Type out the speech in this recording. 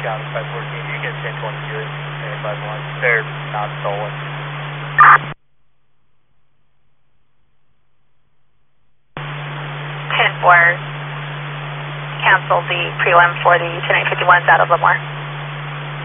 County 514, you get 1022 and 51. They're not stolen. 10-4, cancel the prelim for the 2951s out of Lemoore.